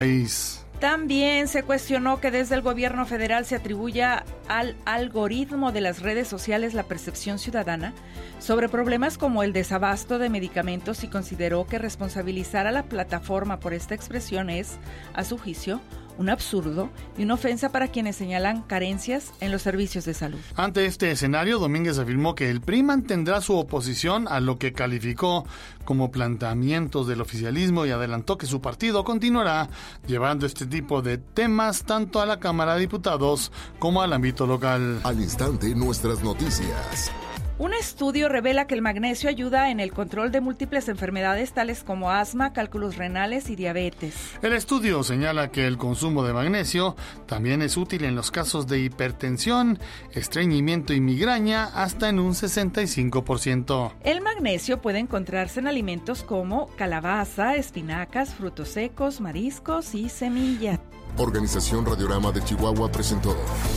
También se cuestionó que desde el gobierno federal se atribuya al algoritmo de las redes sociales la percepción ciudadana sobre problemas como el desabasto de medicamentos y consideró que responsabilizar a la plataforma por esta expresión es, a su juicio, un absurdo y una ofensa para quienes señalan carencias en los servicios de salud. Ante este escenario, Domínguez afirmó que el PRI mantendrá su oposición a lo que calificó como planteamientos del oficialismo y adelantó que su partido continuará llevando este tipo de temas tanto a la Cámara de Diputados como al ámbito local. Al instante, nuestras noticias. Un estudio revela que el magnesio ayuda en el control de múltiples enfermedades tales como asma, cálculos renales y diabetes. El estudio señala que el consumo de magnesio también es útil en los casos de hipertensión, estreñimiento y migraña hasta en un 65%. El magnesio puede encontrarse en alimentos como calabaza, espinacas, frutos secos, mariscos y semillas. Organización Radiorama de Chihuahua presentó.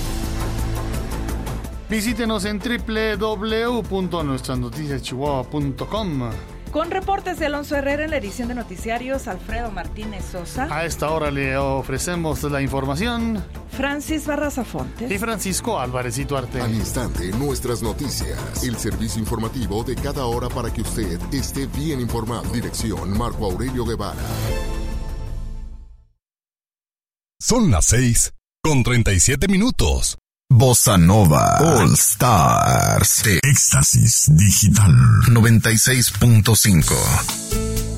Visítenos en www.nuestrasnoticiaschihuahua.com. Con reportes de Alonso Herrera en la edición de noticiarios, Alfredo Martínez Sosa. A esta hora le ofrecemos la información Francis Barraza Fontes y Francisco Álvarez Ituarte. Al instante, nuestras noticias. El servicio informativo de cada hora para que usted esté bien informado. Dirección Marco Aurelio Guevara. Son las 6:37. Bossa Nova All Stars de Éxtasis Digital 96.5.